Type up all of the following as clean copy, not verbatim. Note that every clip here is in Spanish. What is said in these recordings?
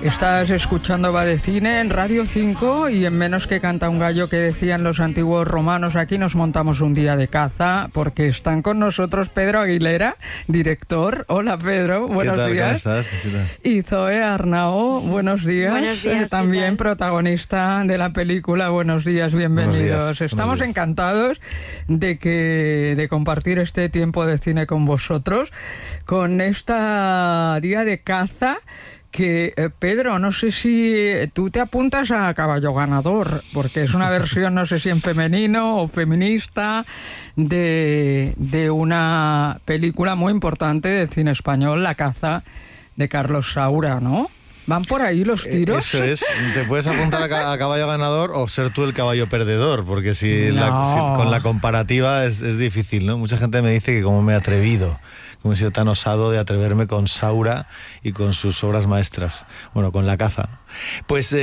Estás escuchando Va de Cine en Radio 5 y en Menos que canta un gallo, que decían los antiguos romanos. Aquí nos montamos un día de caza porque están con nosotros Pedro Aguilera, director. Hola Pedro, buenos días. ¿Cómo estás? Y Zoe Arnao, buenos días. Buenos días. También protagonista de la película. Buenos días, bienvenidos. Buenos días. Estamos encantados de compartir este tiempo de cine con vosotros, con esta día de caza. Que, Pedro, no sé si tú te apuntas a Caballo Ganador, porque es una versión, no sé si en femenino o feminista, de una película muy importante del cine español, La caza, de Carlos Saura, ¿no? ¿Van por ahí los tiros? Eso es. Te puedes apuntar a Caballo Ganador o ser tú el caballo perdedor, porque si con la comparativa es difícil, ¿no? Mucha gente me dice que cómo me he atrevido, cómo he sido tan osado de atreverme con Saura y con sus obras maestras. Bueno, con La caza. Pues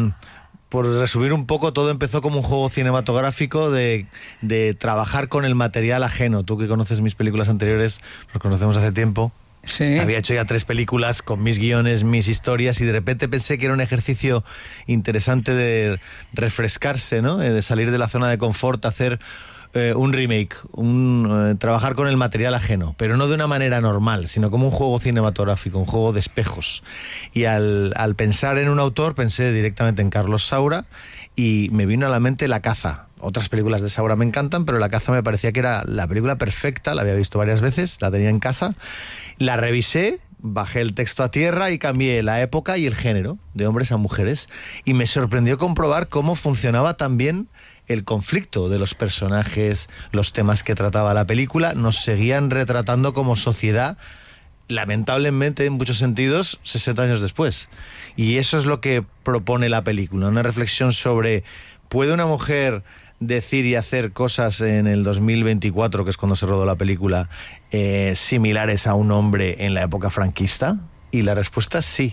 por resumir un poco, todo empezó como un juego cinematográfico de trabajar con el material ajeno. Tú que conoces mis películas anteriores, nos conocemos hace tiempo. Sí. Había hecho ya 3 películas con mis guiones, mis historias, y de repente pensé que era un ejercicio interesante de refrescarse, ¿no? De salir de la zona de confort, hacer un remake, trabajar con el material ajeno, pero no de una manera normal, sino como un juego cinematográfico, un juego de espejos. Y al pensar en un autor, pensé directamente en Carlos Saura y me vino a la mente La caza. Otras películas de Saura me encantan, pero La caza me parecía que era la película perfecta, la había visto varias veces, la tenía en casa, la revisé, bajé el texto a tierra y cambié la época y el género, de hombres a mujeres, y me sorprendió comprobar cómo funcionaba también el conflicto de los personajes, los temas que trataba la película, nos seguían retratando como sociedad, lamentablemente en muchos sentidos, 60 años después. Y eso es lo que propone la película, una reflexión sobre ¿puede una mujer decir y hacer cosas en el 2024, que es cuando se rodó la película, similares a un hombre en la época franquista? Y la respuesta es sí.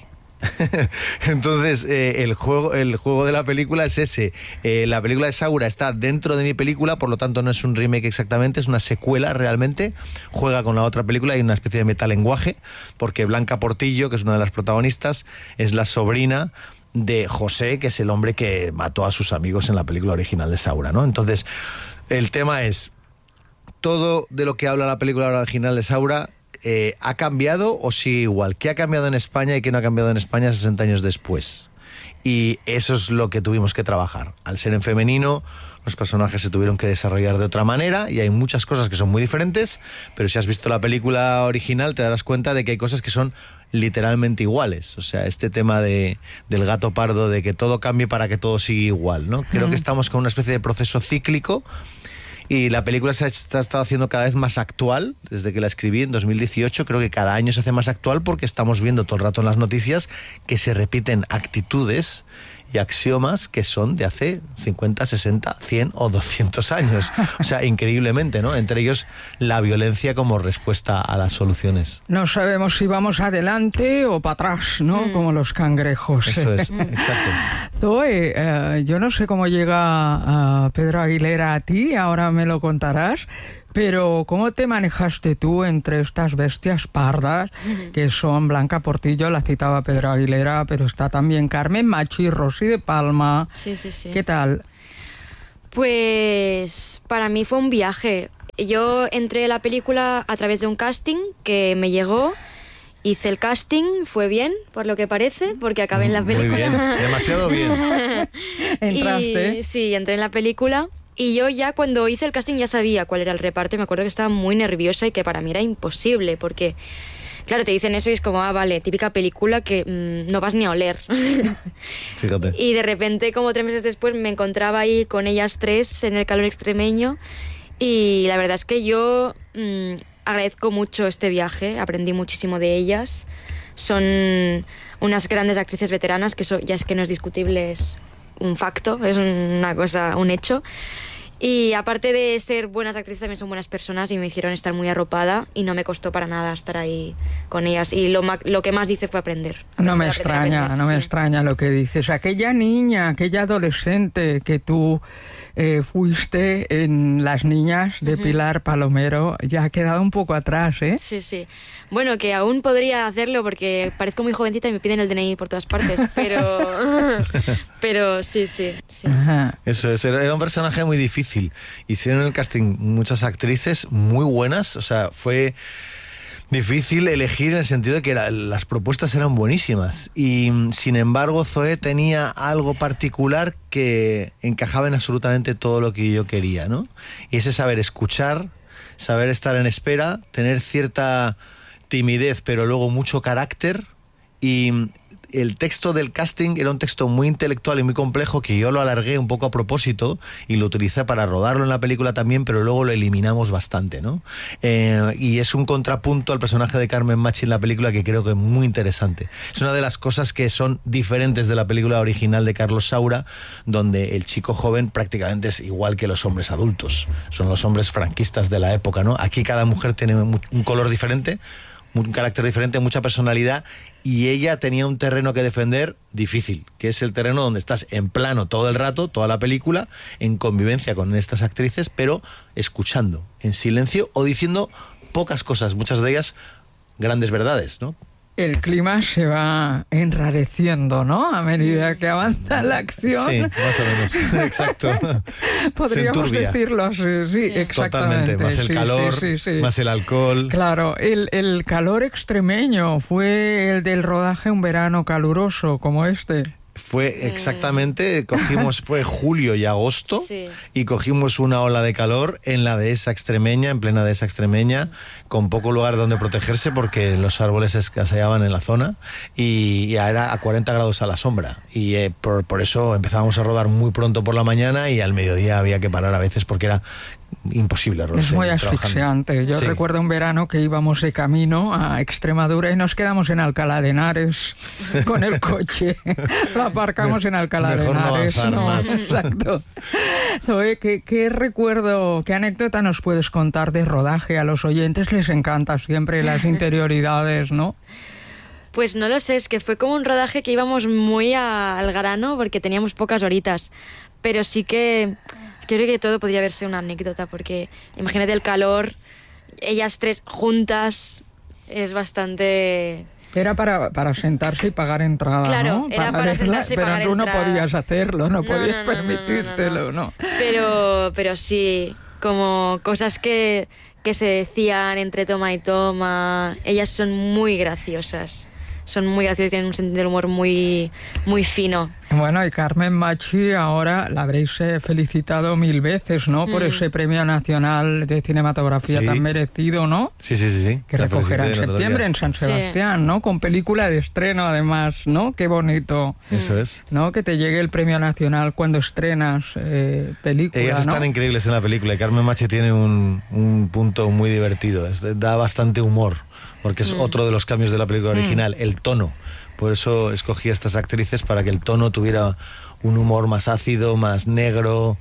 Entonces el juego de la película es ese. La película de Saura está dentro de mi película, por lo tanto no es un remake exactamente, es una secuela realmente. Juega con la otra película, hay una especie de metalenguaje, porque Blanca Portillo, que es una de las protagonistas, es la sobrina de José, que es el hombre que mató a sus amigos en la película original de Saura, ¿no? Entonces, el tema es, todo de lo que habla la película original de Saura ¿ha cambiado o sigue igual? ¿Qué ha cambiado en España y qué no ha cambiado en España 60 años después? Y eso es lo que tuvimos que trabajar. Al ser en femenino, los personajes se tuvieron que desarrollar de otra manera y hay muchas cosas que son muy diferentes, pero si has visto la película original te darás cuenta de que hay cosas que son literalmente iguales. O sea, este tema del gato pardo, de que todo cambie para que todo siga igual, ¿no? Creo que estamos con una especie de proceso cíclico y la película se ha estado haciendo cada vez más actual desde que la escribí en 2018. Creo que cada año se hace más actual porque estamos viendo todo el rato en las noticias que se repiten actitudes y axiomas que son de hace 50, 60, 100 o 200 años. O sea, increíblemente, ¿no? Entre ellos, la violencia como respuesta a las soluciones. No sabemos si vamos adelante o para atrás, ¿no? Como los cangrejos. Eso es, exacto. Zoe, yo no sé cómo llega Pedro Aguilera a ti, ahora me lo contarás, pero ¿cómo te manejaste tú entre estas bestias pardas que son Blanca Portillo, la citaba Pedro Aguilera, pero está también Carmen Machi, Rosy de Palma? Sí, sí, sí. ¿Qué tal? Pues para mí fue un viaje. Yo entré en la película a través de un casting que me llegó. Hice el casting, fue bien, por lo que parece, porque acabé en la película. Muy bien, demasiado bien. ¿Entraste? Sí, entré en la película. Y yo ya cuando hice el casting ya sabía cuál era el reparto y me acuerdo que estaba muy nerviosa y que para mí era imposible porque, claro, te dicen eso y es como, vale, típica película que no vas ni a oler. Fíjate. Y de repente, como 3 meses después, me encontraba ahí con ellas 3 en el calor extremeño y la verdad es que yo agradezco mucho este viaje, aprendí muchísimo de ellas. Son unas grandes actrices veteranas, que eso ya es que no es discutible, es un facto, es una cosa, un hecho. Y aparte de ser buenas actrices, también son buenas personas y me hicieron estar muy arropada y no me costó para nada estar ahí con ellas. Y lo que más hice fue aprender. No me extraña lo que dices. Aquella niña, aquella adolescente que tú fuiste en Las Niñas de Pilar Palomero, ya ha quedado un poco atrás, ¿eh? Sí, sí. Bueno, que aún podría hacerlo porque parezco muy jovencita y me piden el DNI por todas partes, pero sí. Ajá. Eso es, era un personaje muy difícil. Hicieron en el casting muchas actrices muy buenas, o sea, fue difícil elegir en el sentido de que las propuestas eran buenísimas y sin embargo Zoé tenía algo particular que encajaba en absolutamente todo lo que yo quería, ¿no? Y ese saber escuchar, saber estar en espera, tener cierta timidez pero luego mucho carácter. Y el texto del casting era un texto muy intelectual y muy complejo que yo lo alargué un poco a propósito y lo utilicé para rodarlo en la película también, pero luego lo eliminamos bastante, ¿no? Y es un contrapunto al personaje de Carmen Machi en la película que creo que es muy interesante. Es una de las cosas que son diferentes de la película original de Carlos Saura, donde el chico joven prácticamente es igual que los hombres adultos. Son los hombres franquistas de la época, ¿no? Aquí cada mujer tiene un color diferente, un carácter diferente, mucha personalidad, y ella tenía un terreno que defender difícil, que es el terreno donde estás en plano todo el rato, toda la película, en convivencia con estas actrices, pero escuchando, en silencio o diciendo pocas cosas, muchas de ellas grandes verdades, ¿no? El clima se va enrareciendo, ¿no? A medida que avanza la acción. Sí, más o menos. Exacto. Podríamos decirlo así, sí, exactamente. Totalmente. Más el calor, más el alcohol. Claro, el calor extremeño fue el del rodaje Un verano caluroso, como este. Fue exactamente, fue julio y agosto, y cogimos una ola de calor en la dehesa extremeña, en plena dehesa extremeña, con poco lugar donde protegerse porque los árboles escaseaban en la zona y era a 40 grados a la sombra. Y por eso empezábamos a rodar muy pronto por la mañana y al mediodía había que parar a veces porque era imposible. Es muy asfixiante. Yo recuerdo un verano que íbamos de camino a Extremadura y nos quedamos en Alcalá de Henares con el coche. Lo aparcamos en Alcalá de Henares. Exacto. Zoé, ¿qué recuerdo, qué anécdota nos puedes contar de rodaje? A los oyentes les encanta siempre las interioridades, ¿no? Pues no lo sé, es que fue como un rodaje que íbamos muy al grano porque teníamos pocas horitas, pero sí que creo que todo podría verse una anécdota, porque imagínate el calor, ellas tres juntas, es bastante... Era para sentarse y pagar entrada, claro, ¿no? Era para sentarse y pagar entrada. Pero tú no podías hacerlo, no podías permitírtelo, ¿no? Pero sí, como cosas que se decían entre toma y toma, ellas son muy graciosas. Tienen un sentido del humor muy, muy fino. Bueno, y Carmen Machi ahora la habréis felicitado 1000 veces, ¿no? Por ese Premio Nacional de Cinematografía tan merecido, ¿no? Sí. Que recogerá en septiembre en San Sebastián, ¿no? Con película de estreno, además, ¿no? Qué bonito. Eso es. ¿No? Que te llegue el Premio Nacional cuando estrenas película, ellas están increíbles en la película y Carmen Machi tiene un punto muy divertido. Da bastante humor, porque es otro de los cambios de la película original, el tono. Por eso escogí a estas actrices, para que el tono tuviera un humor más ácido, más negro,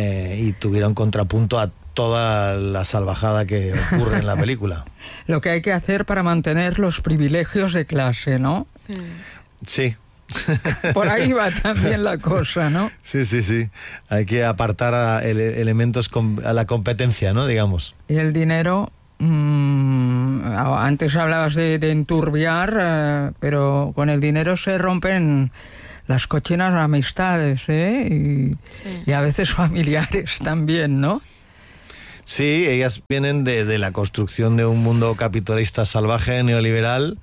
y tuviera un contrapunto a toda la salvajada que ocurre en la película. Lo que hay que hacer para mantener los privilegios de clase, ¿no? Sí. Por ahí va también la cosa, ¿no? Sí. Hay que apartar a elementos a la competencia, ¿no? Digamos. Y el dinero... antes hablabas de enturbiar, pero con el dinero se rompen las cochinas amistades, ¿eh? Y a veces familiares también, ¿no? Sí, ellas vienen de la construcción de un mundo capitalista salvaje, neoliberal,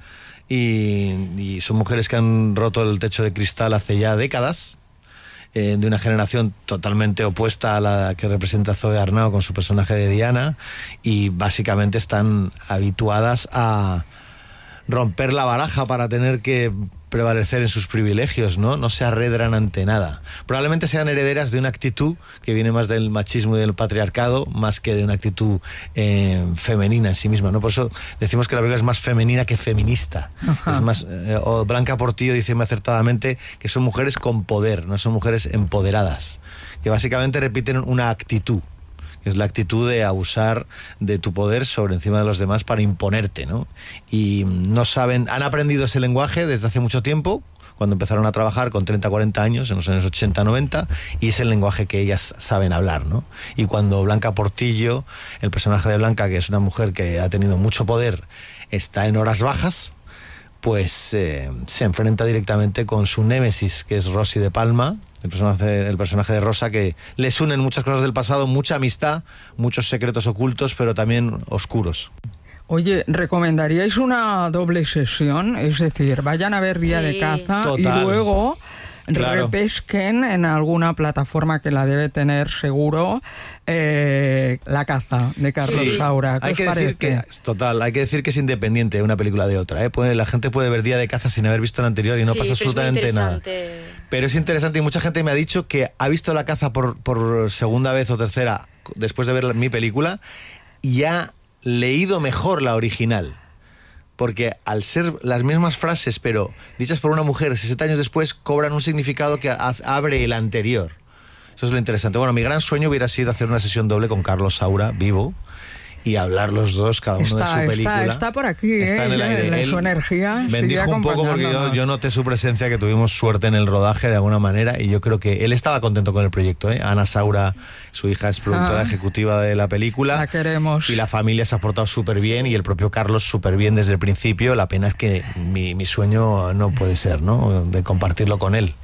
y son mujeres que han roto el techo de cristal hace ya décadas. De una generación totalmente opuesta a la que representa Zoe Arnau con su personaje de Diana, y básicamente están habituadas a romper la baraja para tener que prevalecer en sus privilegios, ¿no? No se arredran ante nada. Probablemente sean herederas de una actitud que viene más del machismo y del patriarcado, más que de una actitud femenina en sí misma, ¿no? Por eso decimos que la película es más femenina que feminista. Ajá. Es más, o Blanca Portillo dice muy acertadamente que son mujeres con poder, no son mujeres empoderadas, que básicamente repiten una actitud. Es la actitud de abusar de tu poder sobre encima de los demás para imponerte, ¿no? Y no saben, han aprendido ese lenguaje desde hace mucho tiempo, cuando empezaron a trabajar con 30, 40 años, en los años 80, 90, y es el lenguaje que ellas saben hablar, ¿no? Y cuando Blanca Portillo, el personaje de Blanca, que es una mujer que ha tenido mucho poder, está en horas bajas, pues se enfrenta directamente con su némesis, que es Rosy de Palma, el personaje de Rosa, que les unen muchas cosas del pasado, mucha amistad, muchos secretos ocultos, pero también oscuros. Oye, ¿recomendaríais una doble sesión? Es decir, vayan a ver Día de Caza. Total. Y luego repesquen en alguna plataforma que la debe tener seguro, La Caza, de Carlos Saura. ¿Qué os parece? Hay que decir que es independiente una película de otra, ¿eh? La gente puede ver Día de Caza sin haber visto la anterior y no pasa absolutamente nada. Pero es interesante y mucha gente me ha dicho que ha visto La Caza por segunda vez o tercera después de ver mi película y ha leído mejor la original. Porque al ser las mismas frases, pero dichas por una mujer 60 años después, cobran un significado que abre el anterior. Eso es lo interesante. Bueno, mi gran sueño hubiera sido hacer una sesión doble con Carlos Saura, vivo, y hablar los dos, cada uno de su película. Está por aquí, está en el aire. Su energía. Bendijo un poco porque yo noté su presencia, que tuvimos suerte en el rodaje de alguna manera, y yo creo que él estaba contento con el proyecto, ¿eh? Ana Saura, su hija, es productora ejecutiva de la película. La queremos. Y la familia se ha portado súper bien, y el propio Carlos súper bien desde el principio. La pena es que mi sueño no puede ser, ¿no?, de compartirlo con él.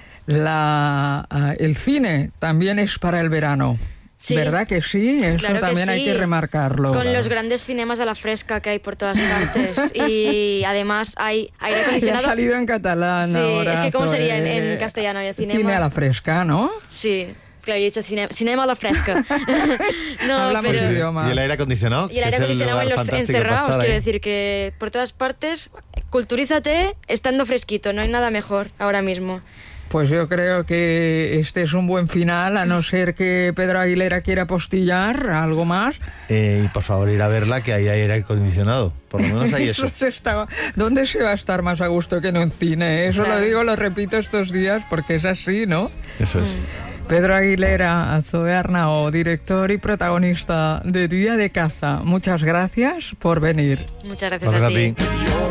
El cine también es para el verano. Sí. ¿Verdad que sí? Eso claro también hay que remarcarlo. Con los grandes cinemas a la fresca que hay por todas partes. Y además hay aire acondicionado. Ha salido en catalán ahora. Es que ¿cómo sería en castellano? El cine a la fresca, ¿no? Sí. Claro, yo he dicho cinema a la fresca. No, hablamos pero... idioma. ¿Y el aire acondicionado? Y el aire acondicionado en los encerrados, quiero decir que por todas partes, culturízate estando fresquito, no hay nada mejor ahora mismo. Pues yo creo que este es un buen final, a no ser que Pedro Aguilera quiera postillar algo más. Y por favor ir a verla, que ahí hay aire acondicionado. Por lo menos hay eso. ¿Dónde se va a estar más a gusto que en un cine? Eso lo digo, lo repito estos días, porque es así, ¿no? Eso es. Pedro Aguilera, Zoe Arnao, director y protagonista de Día de Caza. Muchas gracias por venir. Muchas gracias a ti.